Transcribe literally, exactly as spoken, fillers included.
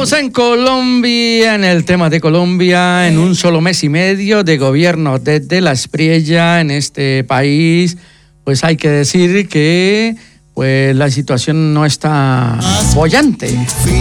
Estamos en Colombia, en el tema de Colombia, en un solo mes y medio de gobierno desde la Espriella en este país. Pues hay que decir que pues la situación no está boyante.